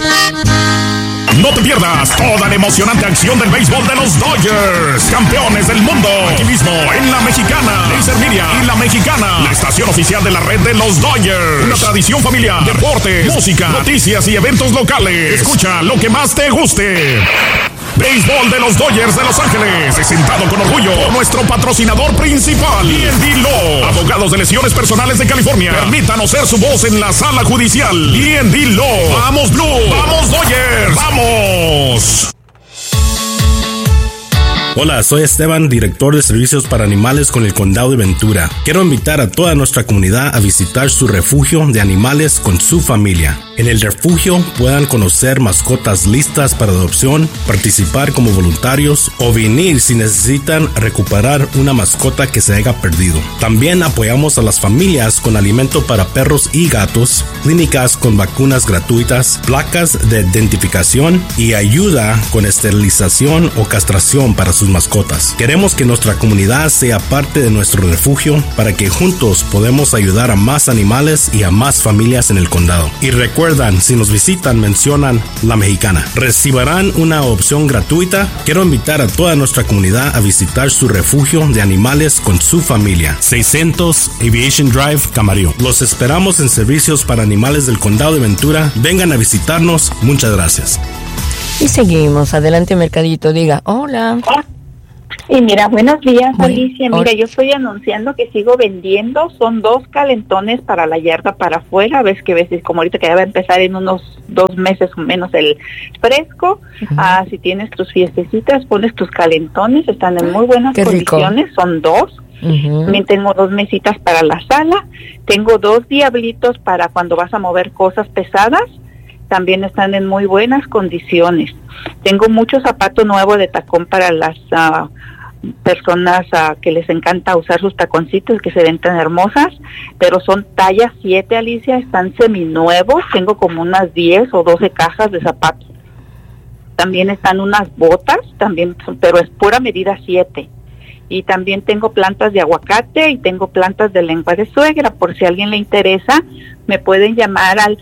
No te pierdas toda la emocionante acción del béisbol de los Dodgers, campeones del mundo. Aquí mismo, en La Mexicana, Laser Media y La Mexicana, la estación oficial de la red de los Dodgers. Una tradición familiar, deportes, música, noticias y eventos locales. Escucha lo que más te guste. Béisbol de los Dodgers de Los Ángeles, presentado con orgullo por nuestro patrocinador principal, D&D Law, abogados de lesiones personales de California. Permítanos ser su voz en la sala judicial. D&D Law. ¡Vamos Blue! ¡Vamos Dodgers! ¡Vamos! Hola, soy Esteban, director de servicios para animales con el Condado de Ventura. Quiero invitar a toda nuestra comunidad a visitar su refugio de animales con su familia. En el refugio puedan conocer mascotas listas para adopción, participar como voluntarios o venir si necesitan recuperar una mascota que se haya perdido. También apoyamos a las familias con alimento para perros y gatos, clínicas con vacunas gratuitas, placas de identificación y ayuda con esterilización o castración para sus mascotas. Queremos que nuestra comunidad sea parte de nuestro refugio para que juntos podamos ayudar a más animales y a más familias en el condado. Y recuerdan, si nos visitan, mencionan La Mexicana. Recibirán una opción gratuita. Quiero invitar a toda nuestra comunidad a visitar su refugio de animales con su familia. 600 Aviation Drive, Camarillo. Los esperamos en servicios para animales del condado de Ventura. Vengan a visitarnos. Muchas gracias. Y seguimos. Adelante, Mercadito. Diga, hola. Y mira, buenos días, Alicia. Mira, yo estoy anunciando que sigo vendiendo. Son 2 calentones para la yarda para afuera. Ves como ahorita que ya va a empezar en unos 2 meses o menos el fresco. Uh-huh. Si tienes tus fiestecitas, pones tus calentones. Están en muy buenas condiciones. Rico. Son 2. Uh-huh. También tengo 2 mesitas para la sala. Tengo 2 diablitos para cuando vas a mover cosas pesadas. También están en muy buenas condiciones. Tengo mucho zapato nuevo de tacón para las personas que les encanta usar sus taconcitos, que se ven tan hermosas, pero son talla 7, Alicia, están seminuevos. Tengo como unas 10 o 12 cajas de zapatos. También están unas botas, pero es pura medida 7. Y también tengo plantas de aguacate y tengo plantas de lengua de suegra. Por si a alguien le interesa, me pueden llamar al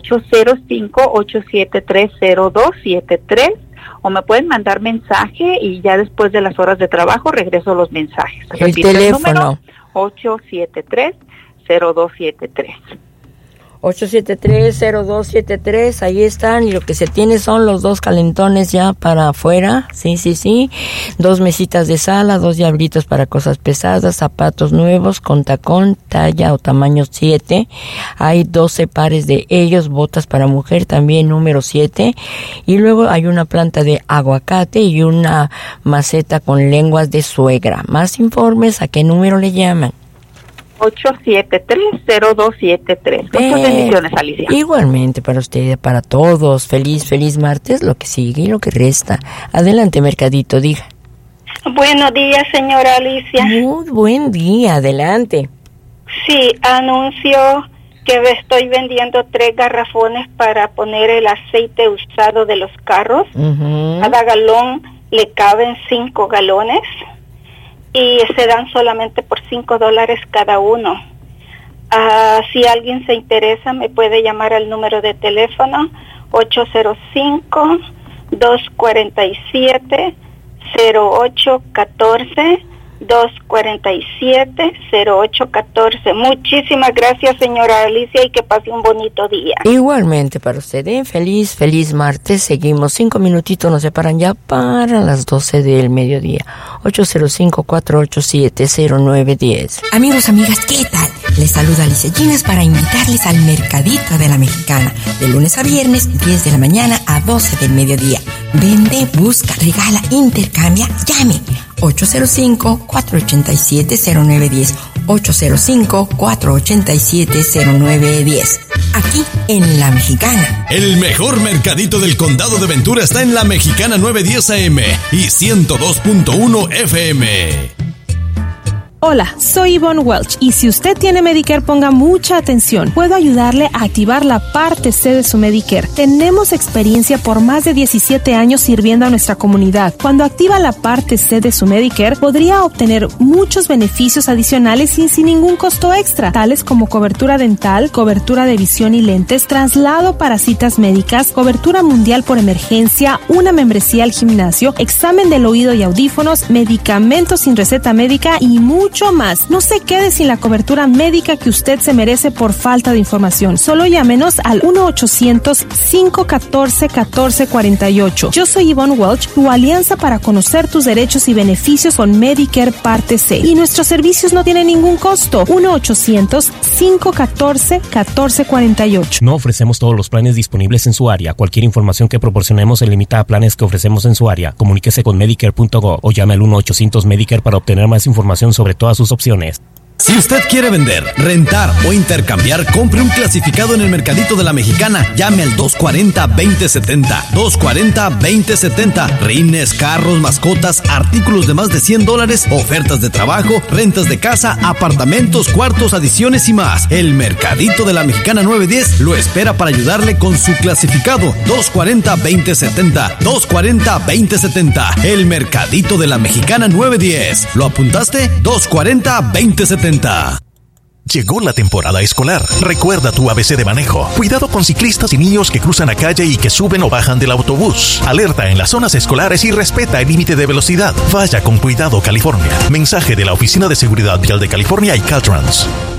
805-873-0273 o me pueden mandar mensaje y ya después de las horas de trabajo regreso los mensajes. El teléfono. 873-0273. 873-0273, ahí están, y lo que se tiene son los 2 calentones ya para afuera, sí, 2 mesitas de sala, 2 diablitos para cosas pesadas, zapatos nuevos con tacón, talla o tamaño 7, hay 12 pares de ellos, botas para mujer también número 7, y luego hay una planta de aguacate y una maceta con lenguas de suegra. Más informes, ¿a qué número le llaman? 873-0273. Muchas bendiciones, Alicia. Igualmente para usted, para todos. Feliz martes, lo que sigue y lo que resta. Adelante, Mercadito, diga. Buenos días, señora Alicia. Muy buen día, adelante. Sí, anuncio que estoy vendiendo 3 garrafones para poner el aceite usado de los carros. Uh-huh. Cada galón le caben 5 galones. Y se dan solamente por $5 cada uno. Si alguien se interesa, me puede llamar al número de teléfono 805-247-0814, 247-0814. Muchísimas gracias, señora Alicia, y que pase un bonito día. Igualmente para usted, feliz martes. Seguimos 5 minutitos, nos separan ya para las 12 del mediodía. 805-487-0910. Amigos, amigas, ¿qué tal? Les saluda Alicia Ginas para invitarles al Mercadito de la Mexicana, de lunes a viernes, 10 de la mañana a 12 del mediodía. Vende, busca, regala, intercambia, llame. 805-487-0910, 805-487-0910. Aquí en La Mexicana. El mejor mercadito del condado de Ventura está en La Mexicana 910 AM y 102.1 FM. Hola, soy Yvonne Welch y si usted tiene Medicare, ponga mucha atención. Puedo ayudarle a activar la parte C de su Medicare. Tenemos experiencia por más de 17 años sirviendo a nuestra comunidad. Cuando activa la parte C de su Medicare, podría obtener muchos beneficios adicionales y sin ningún costo extra, tales como cobertura dental, cobertura de visión y lentes, traslado para citas médicas, cobertura mundial por emergencia, una membresía al gimnasio, examen del oído y audífonos, medicamentos sin receta médica y mucho más. No se quede sin la cobertura médica que usted se merece por falta de información. Solo llámenos al 1-800-514-1448. Yo soy Yvonne Welch, tu alianza para conocer tus derechos y beneficios con Medicare Parte C. Y nuestros servicios no tienen ningún costo. 1-800-514-1448. No ofrecemos todos los planes disponibles en su área. Cualquier información que proporcionemos se limita a planes que ofrecemos en su área. Comuníquese con Medicare.gov o llame al 1-800-Medicare para obtener más información sobre todas sus opciones. Si usted quiere vender, rentar o intercambiar, compre un clasificado en el Mercadito de la Mexicana. Llame al 240-2070. 240-2070. Rines, carros, mascotas, artículos de más de $100, ofertas de trabajo, rentas de casa, apartamentos, cuartos, adiciones y más. El Mercadito de la Mexicana 910 lo espera para ayudarle con su clasificado. 240-2070. 240-2070. El Mercadito de la Mexicana 910. ¿Lo apuntaste? 240-2070. Llegó la temporada escolar. Recuerda tu ABC de manejo. Cuidado con ciclistas y niños que cruzan la calle y que suben o bajan del autobús. Alerta en las zonas escolares y respeta el límite de velocidad. Vaya con cuidado, California. Mensaje de la Oficina de Seguridad Vial de California y Caltrans.